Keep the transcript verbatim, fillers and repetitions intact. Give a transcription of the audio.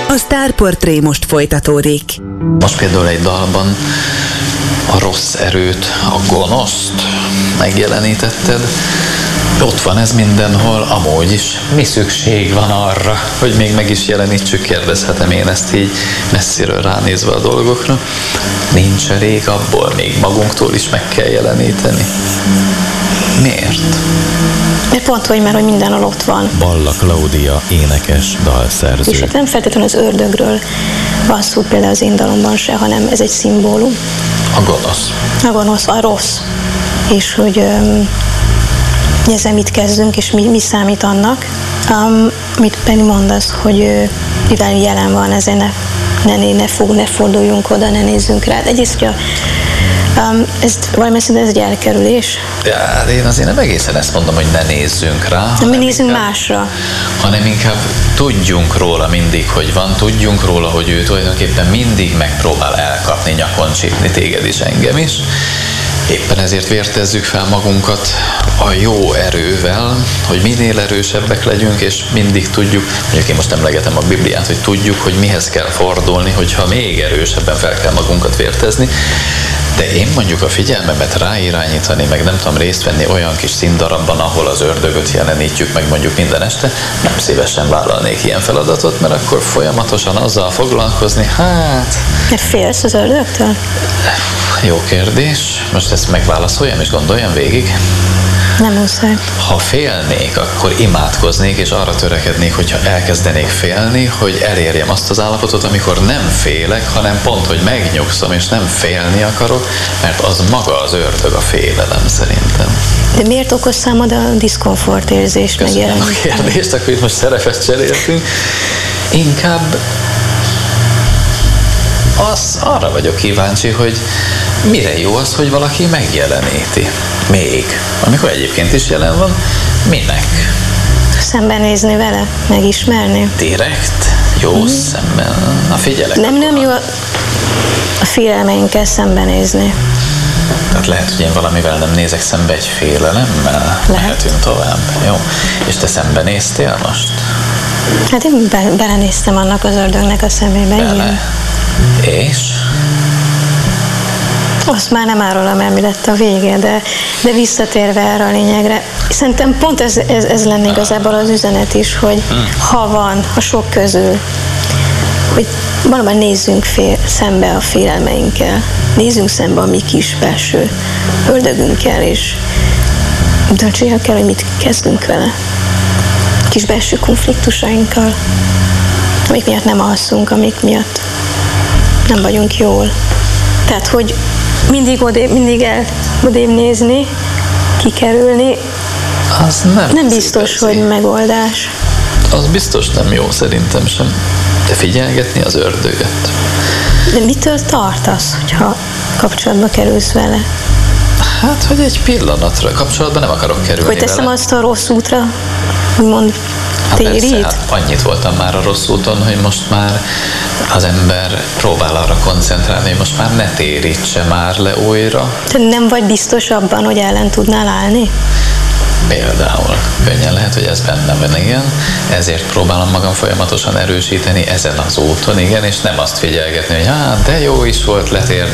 A Sztárportré most folytatódik. Most például egy dalban a rossz erőt, a gonoszt megjelenítetted. Ott van ez mindenhol, amúgy is. Mi szükség van arra, hogy még meg is jelenítsük, kérdezhetem én ezt így messziről ránézve a dolgokra. Nincs elég abból, még magunktól is meg kell jeleníteni. Miért? Mert pont, hogy már, hogy mindenhol ott van. Balla Klaudia, énekes, dalszerző. És nem feltétlenül az ördögről van szó például az én dalomban se, hanem ez egy szimbólum. A gonosz. A gonosz, a rossz. És hogy um, ezzel mit kezdünk, és mi, mi számít annak. Um, mit Penny mondasz, hogy uh, mivel jelen van, ezen ne, ne, ne, fog, ne forduljunk oda, ne nézzünk rá. Egyrészt, hogy a Um, ez valamilyen szinten ez egy elkerülés. Ja, én azért nem egészen ezt mondom, hogy ne nézzünk rá. Mi nézzünk inkább, másra. Hanem inkább tudjunk róla mindig, hogy van, tudjunk róla, hogy ő tulajdonképpen mindig megpróbál elkapni, nyakon csípni téged is, engem is. Éppen ezért vértezzük fel magunkat a jó erővel, hogy minél erősebbek legyünk, és mindig tudjuk, mondjuk én most emlegetem a Bibliát, hogy tudjuk, hogy mihez kell fordulni, hogyha még erősebben fel kell magunkat vértezni. De én mondjuk a figyelmemet ráirányítani, meg nem tudom részt venni olyan kis színdarabban, ahol az ördögöt jelenítjük meg mondjuk minden este, nem szívesen vállalnék ilyen feladatot, mert akkor folyamatosan azzal foglalkozni, hát... Mert félsz az ördögtől? Jó kérdés. Most ezt megválaszoljam és gondoljam végig. Nem muszáj. Ha félnék, akkor imádkoznék, és arra törekednék, hogyha elkezdenék félni, hogy elérjem azt az állapotot, amikor nem félek, hanem pont, hogy megnyugszom, és nem félni akarok, mert az maga az ördög, a félelem szerintem. De miért okoz számod a diszkomfort érzést megjelenni? Köszönöm a kérdést, akkor itt most szerepet cseréltünk. Inkább az, arra vagyok kíváncsi, hogy mire jó az, hogy valaki megjeleníti. Még. Amikor egyébként is jelen van, minek? Szembenézni vele, megismerni. Direkt? Jó mm. szemben? Na figyelek. Nem, nem jó a félelmeinkkel szembenézni. Tehát lehet, hogy én valamivel nem nézek szembe, egy félelemmel? Lehet. Mehetünk tovább. Jó. És te szembenéztél most? Hát én be- belenéztem annak az ördögnek a szemébe. Bele. Igen. És? Azt már nem árulom el, mi lett a vége, de, de visszatérve erre a lényegre, szerintem pont ez, ez, ez lenne igazából az üzenet is, hogy ha van a sok közül, hogy valóban nézzünk fél, szembe a félelmeinkkel, nézzünk szembe a mi kis belső ördögünkkel, és döntsük el, hogy mit kezdünk vele. Kis belső konfliktusainkkal, amik miatt nem alszunk, amik miatt nem vagyunk jól. Tehát, hogy mindig odébb, mindig el odébb nézni, kikerülni, az nem, nem biztos, szívezi. hogy megoldás. Az biztos nem jó, szerintem sem. De figyelgetni az ördögöt. De mitől tartasz, hogyha kapcsolatba kerülsz vele? Hát, hogy egy pillanatra kapcsolatban nem akarok kerülni Hogy teszem vele. azt a rossz útra, úgymond Hát térít? persze, hát annyit voltam már a rossz úton, hogy most már az ember próbál arra koncentrálni, hogy most már ne térítse már le újra. Te nem vagy biztos abban, hogy ellen tudnál állni? Például könnyen lehet, hogy ez bennem van, igen. Ezért próbálom magam folyamatosan erősíteni ezen az úton, igen, és nem azt figyelgetni, hogy hát, de jó is volt letérni.